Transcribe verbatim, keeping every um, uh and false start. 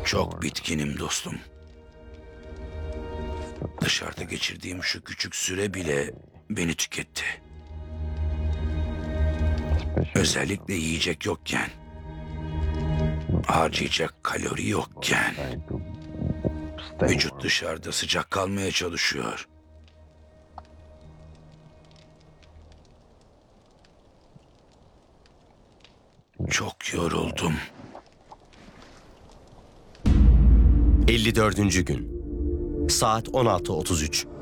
Çok bitkinim dostum. Dışarıda geçirdiğim şu küçük süre bile beni tüketti. Özellikle yiyecek yokken, harcayacak kalori yokken, vücut dışarıda sıcak kalmaya çalışıyor. Çok yoruldum. elli dördüncü gün. Saat on altı otuz üç.